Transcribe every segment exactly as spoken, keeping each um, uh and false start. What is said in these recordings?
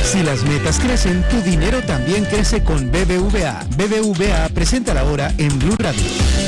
Si las metas crecen, tu dinero también crece con B B V A. B B V A presenta la hora en Blue Radio.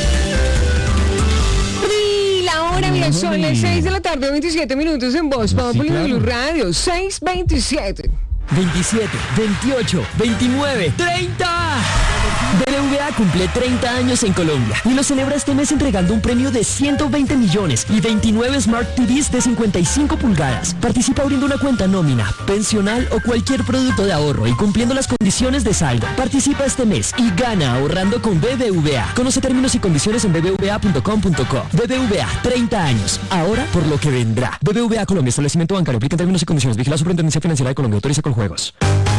Y la hora, mira, son las seis de la tarde, veintisiete minutos en Voz Populi, claro. Blue Radio, seis veintisiete. veintisiete, veintiocho, veintinueve, treinta. B B V A cumple treinta años en Colombia y lo celebra este mes entregando un premio de ciento veinte millones y veintinueve Smart T Vs de cincuenta y cinco pulgadas. Participa abriendo una cuenta nómina, pensional o cualquier producto de ahorro y cumpliendo las condiciones de saldo. Participa este mes y gana ahorrando con B B V A. Conoce términos y condiciones en b b v a punto com punto co. B B V A, treinta años. Ahora por lo que vendrá. B B V A Colombia, establecimiento bancario. Aplica en términos y condiciones. Vigila la Superintendencia Financiera de Colombia. Autoriza con juegos.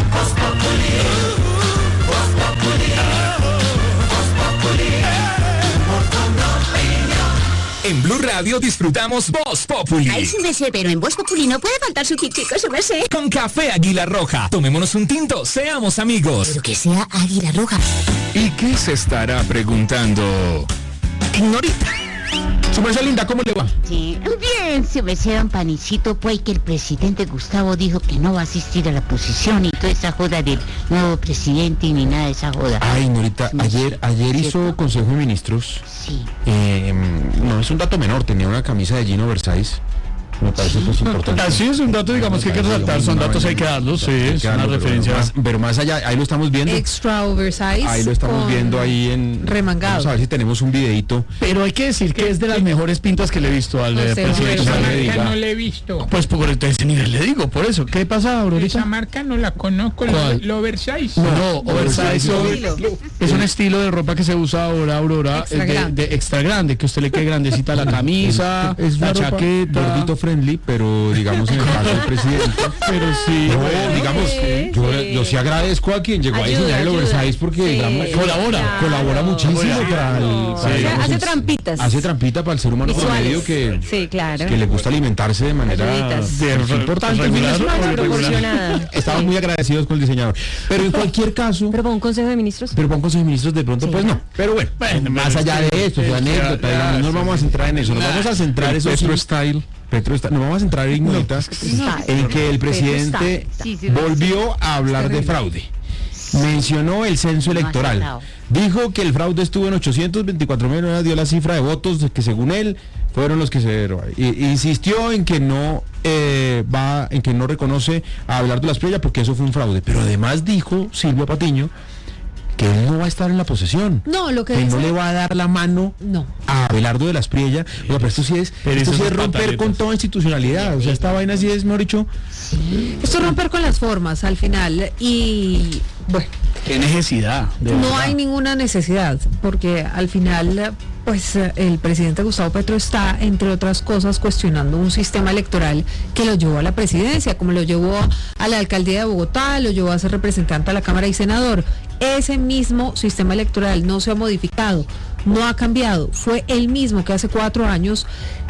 En Blue Radio disfrutamos Voz Populi. Ay, sí me sé, pero en Voz Populi no puede faltar su tintico, se me sé. Con café Águila Roja. Tomémonos un tinto, seamos amigos. Pero que sea Águila Roja. ¿Y qué se estará preguntando? Ignorita. Su merced linda, ¿cómo le va? Sí, bien, se me sé, don Panicito, pues que el presidente Gustavo dijo que no va a asistir a la posición y toda esa joda del nuevo presidente y ni nada de esa joda. Ay, Norita, ayer, ayer hizo Consejo de Ministros. Sí. Eh, no es un dato menor, tenía una camisa de Gino Versailles. Me parece pues importante. Sí, es un dato, digamos, que hay que resaltar, son datos hay que darlos, sí, es una referencia. Más, pero más allá, ahí lo estamos viendo. Extra oversize. Ahí lo estamos viendo ahí en... remangado. Vamos a ver si tenemos un videíto. Pero hay que decir que es de las mejores pintas que le he visto al Usted, presidente. esa Esa marca no le he visto. Pues por ese nivel le digo, por eso. ¿Qué pasa, Aurorita? Esa marca no la conozco, lo, ¿Cuál? lo oversize. No, no, oversize Estilo. es un estilo de ropa que se usa ahora, Aurora, Extra eh, de, grande. de extra grande, que a usted le quede grandecita la camisa, Es una la ropa chaqueta. gordito friendly, pero digamos en el caso del presidente. Pero sí, No, bueno, digamos, sí, yo, sí. yo sí agradezco a quien llegó a Ayuda, diseñar el ayuda. oversize porque Sí, digamos, colabora, claro. colabora muchísimo Colabora. para el, Sí. para, digamos, Hace el- trampitas. hace trampita para el ser humano Visuales. promedio que, Sí, claro. que le gusta alimentarse de manera Ayuditas. de- De- importante. regular Fin de semana, o irregular. Proporcionada. Estamos muy agradecidos con el diseñador. Pero en cualquier caso, Pero para un consejo de ministros. pero para un consejo de ministros de pronto, pues no. Pero bueno, Bueno, más pero allá es de que- esto, su es que anécdota, ya- digamos, no nos ya, vamos a centrar en eso, nos vamos a centrar eso Petro sí- Style. Petro está, nos vamos a centrar en ignotas, en que el presidente Sí, sí, sí. volvió a hablar de fraude. Mencionó el censo No ha electoral. acertado. Dijo que el fraude estuvo en ochocientos veinticuatro mil, dio la cifra de votos que según él fueron los que se robaron. Y- insistió en que no eh, va, en que no reconoce a Abelardo Las Priella porque eso fue un fraude. Pero además dijo Silvia Patiño que él no va a estar en la posesión. No, lo que Que dice... no le va a dar la mano No. a Abelardo de Las Priella. Oiga, pero esto sí es, Pero esto eso sí son es romper pataletas. con toda institucionalidad. O sea, esta vaina sí es, mejor dicho, Esto es romper con las formas al final y bueno, Qué necesidad. de no verdad. hay ninguna necesidad porque al final pues eh, el presidente Gustavo Petro está entre otras cosas cuestionando un sistema electoral que lo llevó a la presidencia, como lo llevó a la alcaldía de Bogotá, lo llevó a ser representante a la Cámara y senador. Ese mismo sistema electoral no se ha modificado, no ha cambiado, fue el mismo que hace cuatro años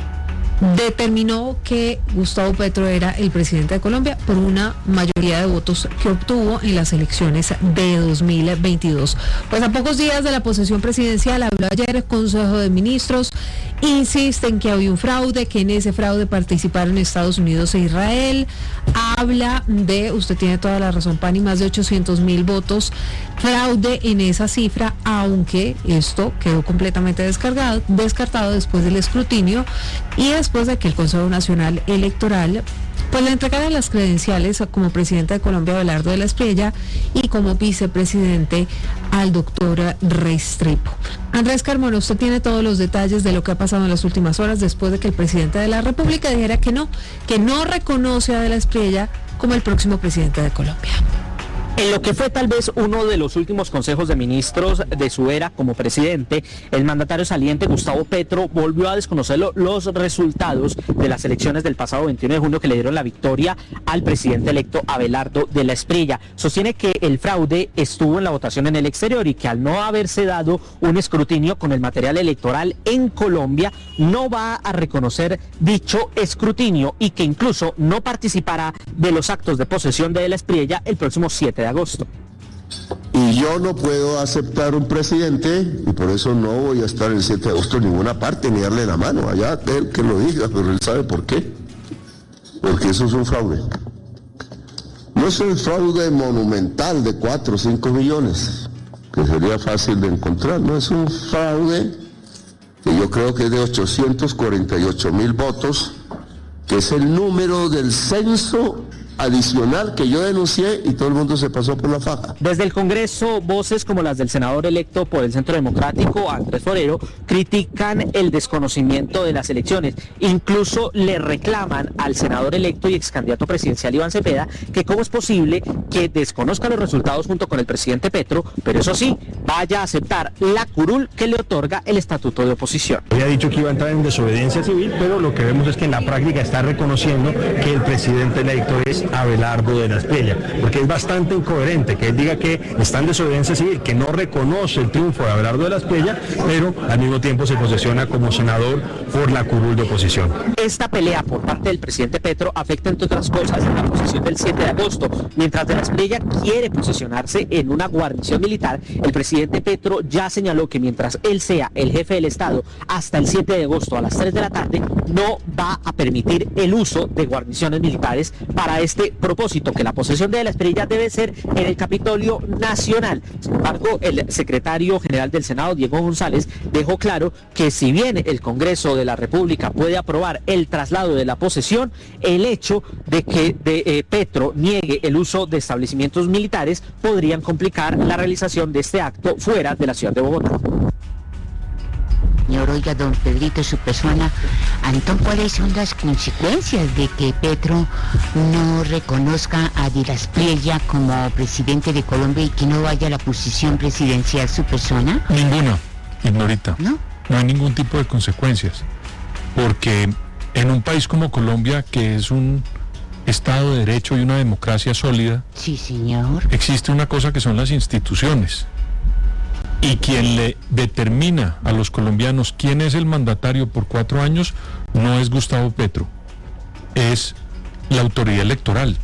determinó que Gustavo Petro era el presidente de Colombia por una mayoría de votos que obtuvo en las elecciones de dos mil veintidós. Pues a pocos días de la posesión presidencial habló ayer el Consejo de Ministros, insiste en que había un fraude, que en ese fraude participaron Estados Unidos e Israel, habla de, usted tiene toda la razón, Pani, más de ochocientos mil votos, fraude en esa cifra, aunque esto quedó completamente descargado, descartado después del escrutinio y después de que el Consejo Nacional Electoral pues le entregara las credenciales como presidente de Colombia Abelardo de Las Priella y como vicepresidente al doctor Restrepo. Andrés Carmona, usted tiene todos los detalles de lo que ha pasado en las últimas horas después de que el presidente de la República dijera que no, que no reconoce a de Las Priella como el próximo presidente de Colombia. En lo que fue tal vez uno de los últimos consejos de ministros de su era como presidente, el mandatario saliente Gustavo Petro volvió a desconocer lo- los resultados de las elecciones del pasado veintiuno de junio que le dieron la victoria al presidente electo Abelardo de Las Priella. Sostiene que el fraude estuvo en la votación en el exterior y que al no haberse dado un escrutinio con el material electoral en Colombia, no va a reconocer dicho escrutinio y que incluso no participará de los actos de posesión de Las Priella el próximo siete de agosto. Y yo no puedo aceptar un presidente, y por eso no voy a estar el siete de agosto en ninguna parte, ni darle la mano, allá él que lo diga, pero él sabe por qué. Porque eso es un fraude. No es un fraude monumental de cuatro o cinco millones, que sería fácil de encontrar, no es un fraude que yo creo que es de ochocientos cuarenta y ocho mil votos, que es el número del censo adicional que yo denuncié y todo el mundo se pasó por la faja. Desde el Congreso, voces como las del senador electo por el Centro Democrático, Andrés Forero, critican el desconocimiento de las elecciones. Incluso le reclaman al senador electo y ex candidato presidencial Iván Cepeda que cómo es posible que desconozca los resultados junto con el presidente Petro, pero eso sí, vaya a aceptar la curul que le otorga el estatuto de oposición. Había dicho que iba a entrar en desobediencia civil, pero lo que vemos es que en la práctica está reconociendo que el presidente electo es Abelardo de la Espriella, porque es bastante incoherente que él diga que está en desobediencia civil, que no reconoce el triunfo de Abelardo de la Espriella, pero al mismo tiempo se posesiona como senador por la curul de oposición. Esta pelea por parte del presidente Petro afecta, entre otras cosas, la posición del siete de agosto. Mientras de la Espriella quiere posicionarse en una guarnición militar, el presidente Petro ya señaló que mientras él sea el jefe del Estado hasta el siete de agosto a las tres de la tarde, no va a permitir el uso de guarniciones militares para este propósito, que la posesión de la Espriella debe ser en el Capitolio Nacional. Sin embargo, el secretario general del Senado, Diego González, dejó claro que si bien el Congreso de la República puede aprobar el traslado de la posesión, el hecho de que de, eh, Petro niegue el uso de establecimientos militares podrían complicar la realización de este acto fuera de la ciudad de Bogotá. Señor, oiga, don Pedrito, su persona, Antón, ¿cuáles son las consecuencias de que Petro no reconozca a Di la Espriella como presidente de Colombia y que no vaya a la posición presidencial su persona? Ninguna, Ignorita. ¿No? No hay ningún tipo de consecuencias, porque en un país como Colombia, que es un Estado de Derecho y una democracia sólida, sí, señor, existe una cosa que son las instituciones. Y quien le determina a los colombianos quién es el mandatario por cuatro años no es Gustavo Petro, es la autoridad electoral,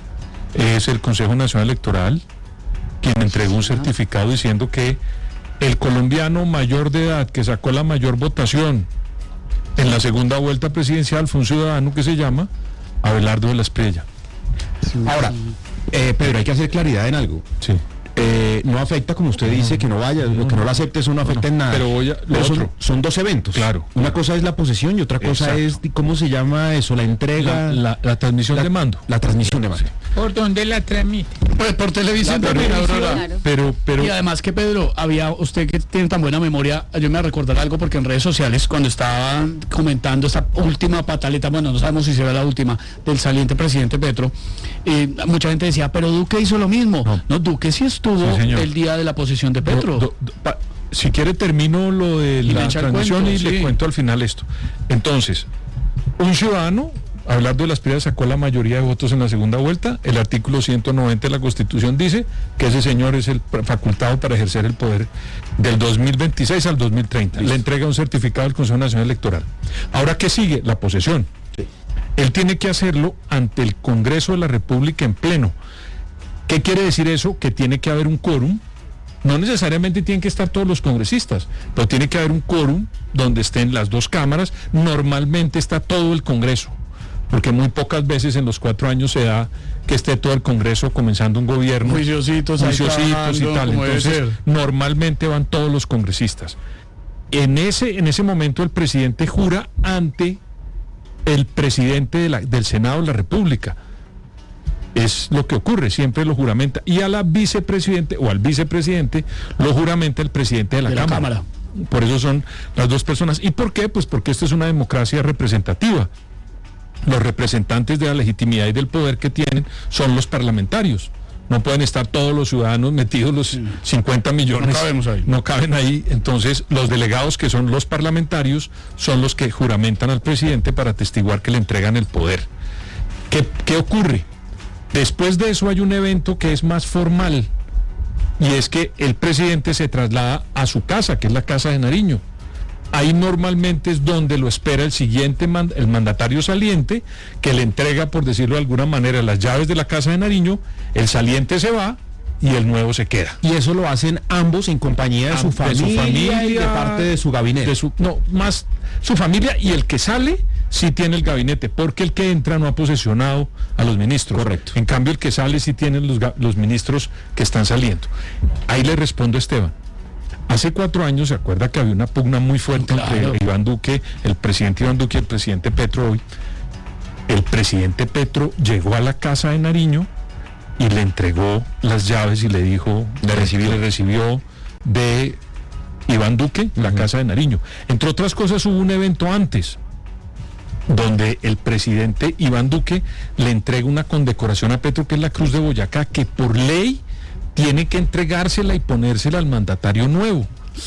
es el Consejo Nacional Electoral quien entregó un certificado diciendo que el colombiano mayor de edad que sacó la mayor votación en la segunda vuelta presidencial fue un ciudadano que se llama Abelardo de la Espriella. Ahora, eh, Pedro, hay que hacer claridad en algo. Sí. Eh, no afecta, como usted dice, que no vaya, lo que no lo acepte, eso no afecta en nada. Pero voy a, lo pero son, otro. son dos eventos. Claro. Una cosa es la posesión y otra cosa Exacto. es, ¿cómo se llama eso? La entrega. La, la, la transmisión la, de mando. La transmisión de mando. ¿Por dónde la transmite? Pues por televisión La también, televisión, Aurora. claro. Pero, pero... Y además que, Pedro, había usted que tiene tan buena memoria, yo me voy a recordar algo porque en redes sociales, cuando estaban comentando esta última pataleta, bueno, no sabemos si será la última, del saliente presidente Petro, eh, mucha gente decía, pero Duque hizo lo mismo. No, no Duque sí estuvo sí, el día de la posesión de Petro. Do, do, pa, si quiere termino lo de y la transmisión cuento, y sí. le cuento al final esto. Entonces, un ciudadano, Abelardo de la Espriella, sacó la mayoría de votos en la segunda vuelta. El artículo ciento noventa de la Constitución dice que ese señor es el facultado para ejercer el poder del dos mil veintiséis al dos mil treinta. Listo. Le entrega un certificado al Consejo Nacional Electoral. Ahora, ¿qué sigue? La posesión. Sí. Él tiene que hacerlo ante el Congreso de la República en pleno. ¿Qué quiere decir eso? Que tiene que haber un quórum. No necesariamente tienen que estar todos los congresistas, pero tiene que haber un quórum donde estén las dos cámaras. Normalmente está todo el Congreso, porque muy pocas veces en los cuatro años se da que esté todo el Congreso comenzando un gobierno. Juiciositos, juiciositos y tal. Entonces, normalmente van todos los congresistas. En ese, en ese momento el presidente jura ante el presidente de la, del Senado de la República. Es lo que ocurre, siempre lo juramenta. Y a la vicepresidente o al vicepresidente lo juramenta el presidente de la, de la Cámara. Cámara. Por eso son las dos personas. ¿Y por qué? Pues porque esta es una democracia representativa. Los representantes de la legitimidad y del poder que tienen son los parlamentarios. No pueden estar todos los ciudadanos metidos, los sí. cincuenta millones. No cabemos ahí. No caben ahí. Entonces, los delegados, que son los parlamentarios, son los que juramentan al presidente para atestiguar que le entregan el poder. ¿Qué, qué ocurre? Después de eso hay un evento que es más formal, y es que el presidente se traslada a su casa, que es la Casa de Nariño. Ahí normalmente es donde lo espera el siguiente, mand- el mandatario saliente, que le entrega, por decirlo de alguna manera, las llaves de la Casa de Nariño. El saliente se va y el nuevo se queda. Y eso lo hacen ambos en compañía de, ah, su, familia, de su familia y de parte de su gabinete. De su, no, más su familia, y el que sale sí tiene el gabinete, porque el que entra no ha posesionado a los ministros. Correcto. En cambio, el que sale sí tiene los, los ministros que están saliendo. Ahí le respondo a Esteban. Hace cuatro años, ¿se acuerda que había una pugna muy fuerte claro. entre Iván Duque, el presidente Iván Duque y el presidente Petro hoy? El presidente Petro llegó a la casa de Nariño y le entregó las llaves y le dijo, le recibió, le recibió de Iván Duque, la uh-huh. casa de Nariño. Entre otras cosas, hubo un evento antes, donde el presidente Iván Duque le entrega una condecoración a Petro, que es la Cruz de Boyacá, que por ley tiene que entregársela y ponérsela al mandatario nuevo.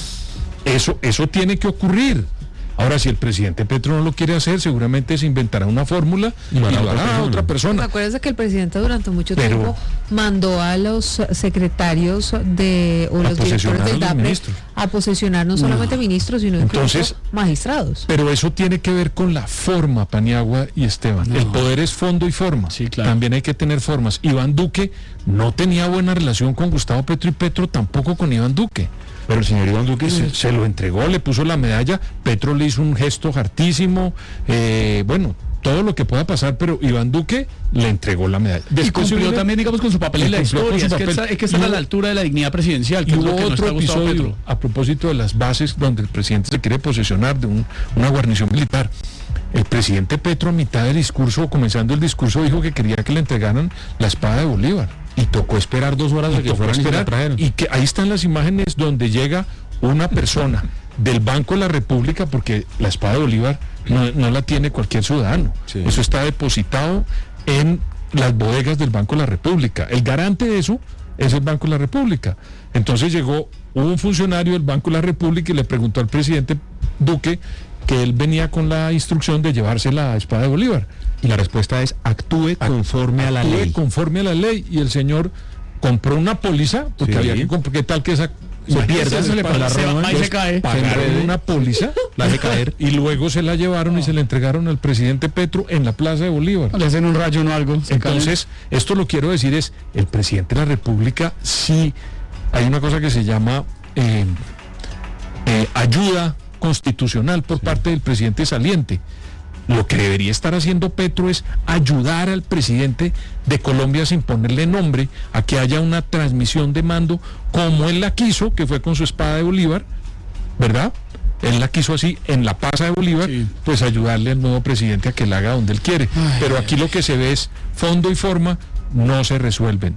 Eso, eso tiene que ocurrir. Ahora, si el presidente Petro no lo quiere hacer, seguramente se inventará una fórmula y lo hará a otra persona. Acuérdese que el presidente durante mucho Pero, tiempo mandó a los secretarios de o los directores del D A P R E a posesionar no solamente no. ministros, sino Entonces, incluso magistrados. Pero eso tiene que ver con la forma, Paniagua y Esteban. No. El poder es fondo y forma. Sí, claro. También hay que tener formas. Iván Duque no tenía buena relación con Gustavo Petro y Petro tampoco con Iván Duque. Pero el señor Iván Duque se, se lo entregó, le puso la medalla, Petro le hizo un gesto hartísimo, eh, bueno, todo lo que pueda pasar, pero Iván Duque le entregó la medalla. Después y cumplió le, también, digamos, con su papel en la historia, es que, es que está a la altura de la dignidad presidencial, que y es hubo lo que otro no episodio Petro. A propósito de las bases donde el presidente se quiere posesionar de un, una guarnición militar. El presidente Petro, a mitad del discurso, comenzando el discurso, dijo que quería que le entregaran la espada de Bolívar. Y tocó esperar dos horas y de que fueran esperar, y, trajeron. y que ahí están las imágenes donde llega una persona del Banco de la República, porque la espada de Bolívar no, no la tiene cualquier ciudadano. Sí. Eso está depositado en las bodegas del Banco de la República. El garante de eso es el Banco de la República. Entonces llegó un funcionario del Banco de la República y le preguntó al presidente Duque que él venía con la instrucción de llevarse la espada de Bolívar. Y la respuesta es, actúe conforme actúe a la ley. conforme a la ley. Y el señor compró una póliza, porque sí. había que comprar, ¿qué tal que esa se pierde, se, se, le la se, roban, se, se cae, pagaron una póliza, la de caer, y luego se la llevaron no. y se la entregaron al presidente Petro en la Plaza de Bolívar. Le hacen un rayo o no algo. Entonces, caen. Esto lo quiero decir es, el presidente de la República sí, hay una cosa que se llama eh, eh, ayuda constitucional por sí. parte del presidente saliente. Lo que debería estar haciendo Petro es ayudar al presidente de Colombia sin ponerle nombre a que haya una transmisión de mando como él la quiso, que fue con su espada de Bolívar, ¿verdad? Él la quiso así en la Plaza de Bolívar, sí. pues ayudarle al nuevo presidente a que la haga donde él quiere. Ay, Pero aquí ay, lo que se ve es fondo y forma no se resuelven.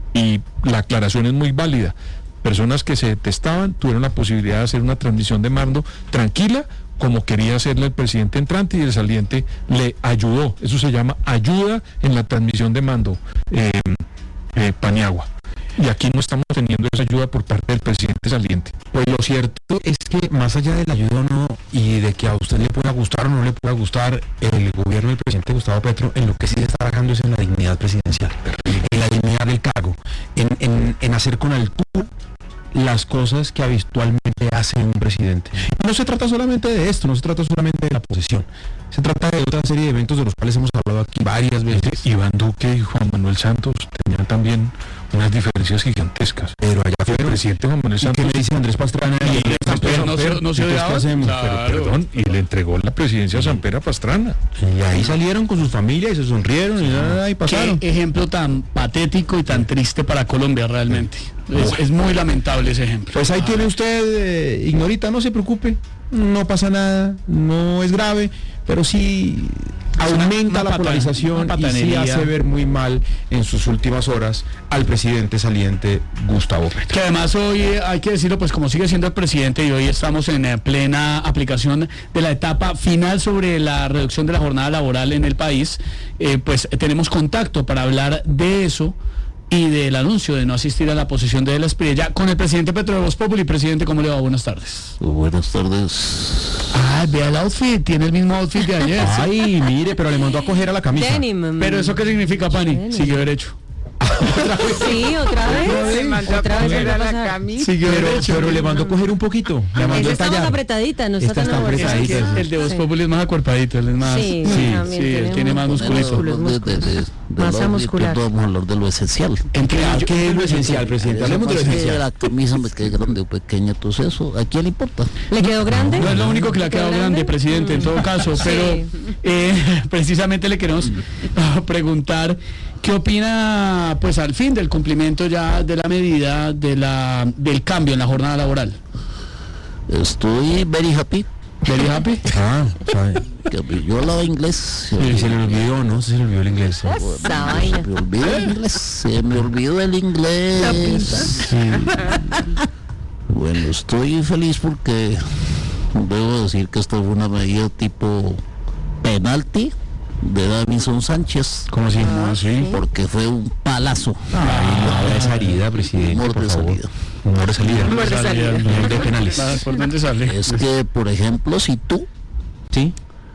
Y la aclaración es muy válida. Personas que se detestaban tuvieron la posibilidad de hacer una transmisión de mando tranquila, como quería hacerle el presidente entrante, y el saliente le ayudó. Eso se llama ayuda en la transmisión de mando, eh, eh, Paniagua. Y aquí no estamos teniendo esa ayuda por parte del presidente saliente. Pues lo cierto es que más allá de la ayuda o no, y de que a usted le pueda gustar o no le pueda gustar, el gobierno del presidente Gustavo Petro en lo que sí se está bajando es en la dignidad presidencial, en la dignidad del cargo, en, en, en hacer con altura las cosas que habitualmente hace un presidente. No se trata solamente de esto, no se trata solamente de la posesión, se trata de otra serie de eventos de los cuales hemos hablado aquí varias veces. Iván Duque y Juan Manuel Santos tenían también unas diferencias gigantescas. Pero allá fue el presidente Juan Manuel Santos. ¿Qué le dice Andrés Pastrana? Y, y Samper, no, se, no se odiaba. Claro. Perdón, y le entregó la presidencia a Samper a Pastrana. Y ahí salieron con sus familias y se sonrieron y nada, y pasaron. Qué ejemplo tan patético y tan triste para Colombia realmente. Es, es muy lamentable ese ejemplo. Pues ahí ah. tiene usted, eh, Ignorita, no se preocupe, no pasa nada, no es grave, pero sí aumenta una, una la polarización y sí hace ver muy mal en sus últimas horas al presidente saliente Gustavo Petro. Que además hoy, eh, hay que decirlo, pues como sigue siendo el presidente y hoy estamos en eh, plena aplicación de la etapa final sobre la reducción de la jornada laboral en el país, eh, pues eh, tenemos contacto para hablar de eso y del anuncio de no asistir a la posesión de la Espriella con el presidente Petro de Voz Populi. Presidente, ¿cómo le va? Buenas tardes. Buenas tardes. Ah, vea el outfit, tiene el mismo outfit de ayer. Ay, mire, pero le mandó a coger a la camisa. Denim. ¿Pero eso qué significa, Pani? Denim. Sigue derecho. Sí, otra vez. Se mandó Otra a vez coger vuelve a a la pasar. camisa. Sí, pero, pero le mandó a coger un poquito. Le mandó Esa a está más tallar. apretadita, no está Esta tan está aguerrida. apretadita. El de Voz Sí. Populi es más acuerpadito, él es más. Sí, sí, también sí, él tiene tiene más músculos, musculito. músculos, De- de- de- de Masa la- muscular. Vamos a hablar de lo esencial. Entre ¿Qué, yo- qué es lo esencial, presidente? Hablemos de lo Lo que pasa es que esencial. la camisa me queda grande o pequeña, entonces eso, ¿a quién le importa? ¿Le quedó grande? No es lo único que le ha quedado grande, presidente, en todo caso, pero eh, precisamente le queremos ah, preguntar qué opina, pues al fin del cumplimiento ya de la medida de la del cambio en la jornada laboral. Estoy very happy. Very happy. Ah, sabe. Que yo hablaba inglés. Sí, se le olvidó, ¿no? Se le olvidó el inglés. sí. Esa vaina. Se me olvidó el inglés. Se me olvidó el inglés. Sí. Bueno, estoy feliz porque debo decir que esta fue una medida tipo penalti de Davinson Sánchez. ¿Cómo así? Ah, sí. Porque fue un palazo. Ay, no habla de salida, presidente, Humor por de favor. salida. Humor de salida. Humor de salida. Humor de penales. Ah, ¿por dónde sale? Es que, por ejemplo, si tú, Sí.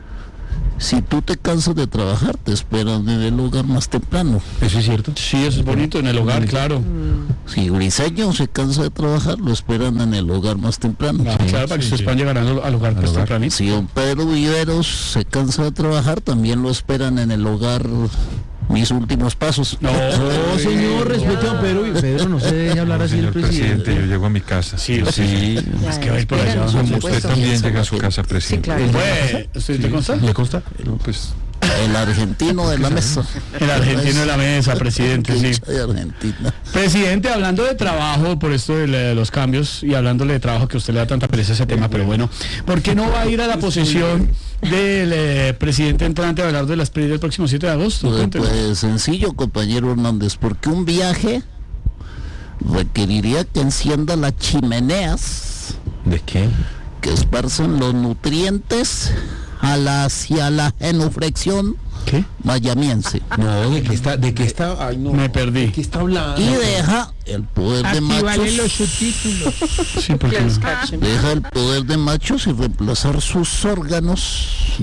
si tú te cansas de trabajar, te esperan en el hogar más temprano. Eso es cierto. Sí, eso es bonito en el hogar, claro. Si Briseño se cansa de trabajar, lo esperan en el hogar más temprano. Ah, claro, para que ustedes puedan llegar al al hogar pues tempranito. Si don Pedro Viveros se cansa de trabajar, también lo esperan en el hogar mis últimos pasos. No, No, señor, respete a don Pedro. Pedro, no se deje hablar No, así del señor presidente, presidente. yo llego a mi casa. Sí, Yo sí. Es que va a ir por allá. Espéranos, por Como usted supuesto. también llega a su casa, presidente. claro. Pues, ¿usted te consta? ¿Le consta? No, pues, El argentino de la mesa. El argentino de la mesa, presidente, sí. De Argentina. Presidente, hablando de trabajo, por esto de, la- de los cambios y hablándole de trabajo que a usted le da tanta pereza a ese tema, pero bueno, ¿por qué no va a ir a la posesión del eh, presidente entrante a hablar de las prioridades del próximo siete de agosto? Pues, Cuéntenos. pues sencillo, compañero Hernández, porque un viaje requeriría que encienda las chimeneas ¿De qué? que esparzan los nutrientes a la, hacia la genuflexión ¿Qué? mayamiense. No, ¿de qué está? ¿De qué está? Ay, no. Me perdí. ¿De qué está hablando? Y deja el poder de Actíbale los machos. subtítulos. Sí, porque Deja el poder de machos y reemplazar sus órganos.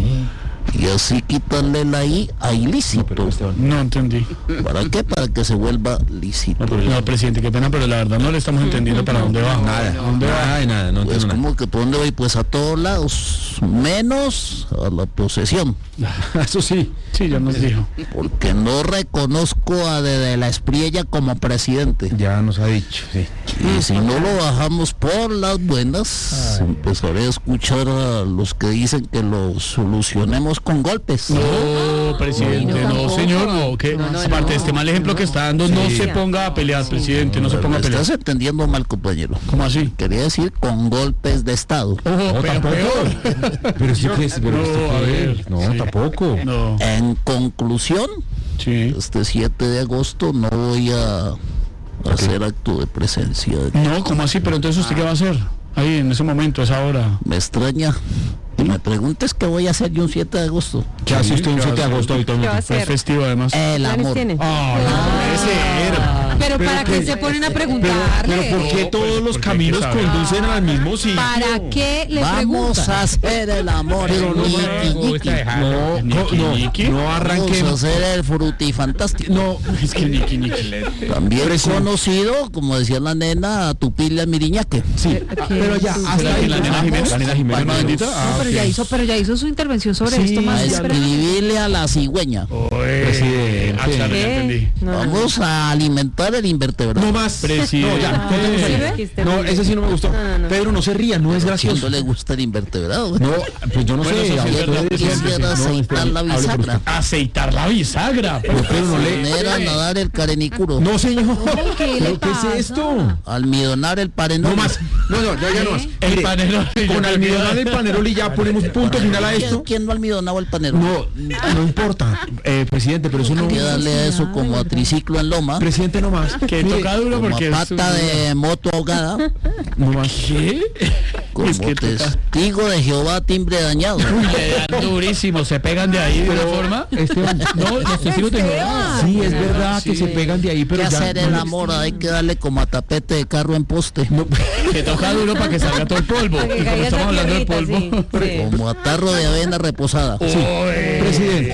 Y así quitarle la I a ilícito. no entendí. ¿Para qué? Para que se vuelva lícito. No, presidente, qué pena, pero la verdad no le estamos entendiendo para dónde va. Nada, nada de nada, no Pues entiendo nada. como que por dónde voy, pues a todos lados, menos a la posesión, Eso sí. Sí, ya nos dijo. porque no reconozco a de, de la Espriella como presidente. Ya nos ha dicho, sí. Y si no lo bajamos por las buenas, empezaré a escuchar a los que dicen que lo solucionemos con golpes. No, presidente, Ay, no, no, tampoco. señor, no, que No, no, aparte no. de este mal ejemplo que está dando, no Sí. se ponga a pelear, presidente, no se ponga a Me pelear. estás entendiendo mal, compañero. ¿Cómo así? Quería decir con golpes de Estado. Oh, No, pero tampoco. peor. Pero sí que es, pero No, esto a qué ver, es? No, sí. tampoco. No, En conclusión, sí. este siete de agosto no voy a hacer acto de presencia. No, ¿cómo así? Pero entonces, ¿usted qué va a hacer? Ahí, en ese momento, a esa hora. Me extraña que me preguntes qué voy a hacer yo un siete de agosto. ¿Qué hace usted un ¿qué siete de va a agosto ¿Qué va a habitualmente? Es hacer? festivo, además. El ¿Planes amor. tiene? Ah, no puede ser. Pero, ¿para qué se ponen a preguntarle? Pero ¿por qué No, todos pues, los porque hay que caminos saber. conducen al mismo sitio? ¿Para qué le Vamos preguntan? a hacer el amor. Pero no, Ñiqui, me ñiqui. gusta dejarlo. No, Ñiqui, no, ñiqui. no Vamos a arranquemos. hacer el frutifantástico. No, Es que Niki, Niki. También Presidente. conocido, como decía la nena, Tupile Miriñaque. sí. Pero ya, ¿Será hasta que ahí. la nena vamos. Jiménez? La nena Jiménez. ¿Alma bendita? No, Ah, pero ok. ya hizo, pero ya hizo su intervención sobre Sí, esto A más. ya. escribirle a la cigüeña. Oye, Presidente. ah, claro, ya entendí. No, no, no. Vamos a alimentar el invertebrado. No más. Presidente. No, ya, cortemos ahí. ¿Sirve? Que esté No, muy bien. ese sí no me gustó. No, no, no. Pedro, no se ría, no es ¿A quién gracioso. no le gusta el invertebrado? No, pues yo no Bueno, sé. eso sí es hable- verdad, puede decir- Quisiera no, aceitar espere, la hable por bisagra. usted. Aceitar la bisagra. Pero Pedro, no le... Poner a nadar el carenicuro. No, señor. ¿Qué le ¿Pero qué es pasa? esto? Almidonar el parenón. No más. No, no, ya, ya no más. El Mire, panero. con almidonar el panerol y ya ponemos punto final a ¿Quién, esto. quién no ha almidonado el panerón? No, no importa, eh, presidente, pero eso no... Hay que darle a eso como a triciclo en loma, Presidente, no más. Que Mire, toca duro como porque a es pata un- de moto ahogada, no más. ¿Qué? como Es que toca- testigo de Jehová timbre dañado. Le dan durísimo, se pegan de ahí de una forma. Esteban, No, los testigos de Jehová. sí, es verdad que se pegan de ahí, pero ¿Qué ya... hacer no el le- amor? Hay que darle como a tapete de carro en poste. No, Que toca duro para que salga todo el polvo. Para que Y como caiga estamos esa hablando de tierrita, polvo. sí, sí. Como a tarro de avena reposada. Oye. presidente,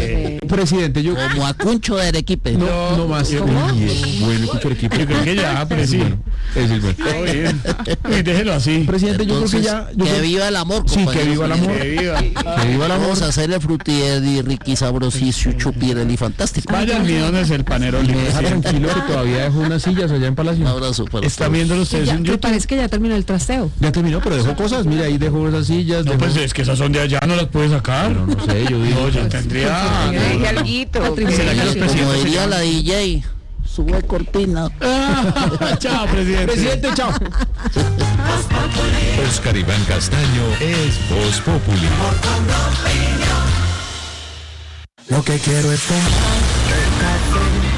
Presidente, yo... Como a Cuncho de Arequipe. No, no más. ¿Cómo? Uy, bueno, Cuncho de Arequipe. Yo creo que ya, pero sí. Bueno, ese es bueno. Todo bien. Y déjelo así. Presidente, yo creo que ya... yo que creo- viva el amor, Sí, que compañeros. viva el amor. Que viva. Que viva el amor. Vamos a hacerle frutieri, riqui, sabrosísimo, chupireli, fantástico. Vaya al mío, es el panero. Me deja tranquilo que todavía dejó unas sillas allá en Palacio. Un abrazo para Están todos. viendo ustedes Ya, en me YouTube. parece que ya terminó el trasteo. Ya terminó, pero dejó cosas. Mira, ahí dejó esas sillas. No, dejó- pues es que esas son de allá, no las puede sacar. Pero no sé, yo digo... No, yo tendría. Deje alguito. ¿Será que los Como presidentes se diría llaman? la D J, sube cortina. Ah, chao, presidente. Presidente, chao. Oscar Iván Castaño es Voz Populi. Lo que quiero es tomar café